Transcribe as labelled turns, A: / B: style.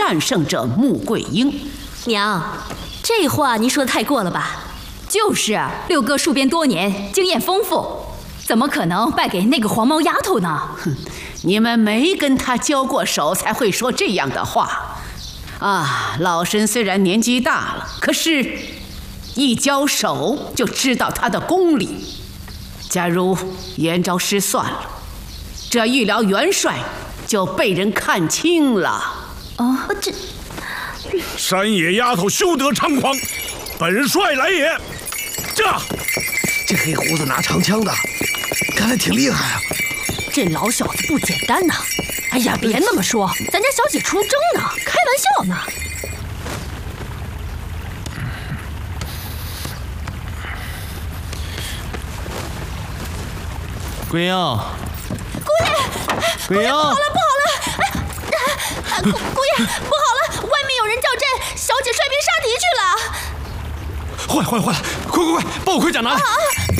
A: 战胜这穆桂英。
B: 娘，这话您说的太过了吧？
C: 就是啊，六哥戍边多年，经验丰富，怎么可能败给那个黄毛丫头呢？
A: 哼，你们没跟他交过手，才会说这样的话。啊，老身虽然年纪大了，可是一交手就知道他的功力。假如严昭失算了，这御辽元帅就被人看轻了。
B: 这
D: 山野丫头休得猖狂，本帅来也！
E: 这黑胡子拿长枪的，看来挺厉害啊。
B: 这老小子不简单呐！哎呀，别那么说，咱家小姐出征呢，开玩笑呢。
F: 桂英，
B: 不好了！姑爷，不好了，外面有人叫阵，小姐率兵杀敌去了。
F: 坏了！快，把我盔甲拿来！